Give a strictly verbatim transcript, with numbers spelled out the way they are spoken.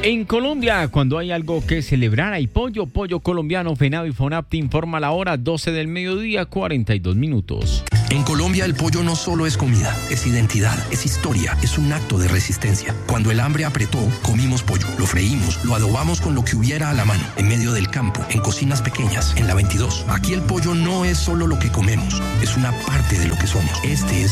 En Colombia, cuando hay algo que celebrar, hay pollo, pollo colombiano. FENAVI y FONAP te informa la hora, doce del mediodía, cuarenta y dos minutos. En Colombia el pollo no solo es comida, es identidad, es historia, es un acto de resistencia. Cuando el hambre apretó, comimos pollo, lo freímos, lo adobamos con lo que hubiera a la mano, en medio del campo, en cocinas pequeñas, en la veintidós. Aquí el pollo no es solo lo que comemos, es una parte de lo que somos. Este es